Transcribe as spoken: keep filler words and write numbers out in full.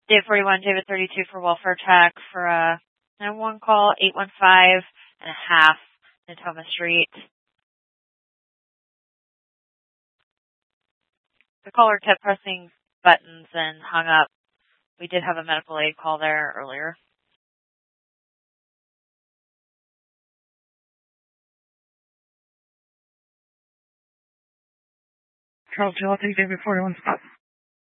Dave forty-one, David thirty-two for welfare check for a nine one call, eight one five and a half, Natoma Street. The caller kept pressing buttons and hung up. We did have a medical aid call there earlier. Charles Jill, I'll take David forty-one spot.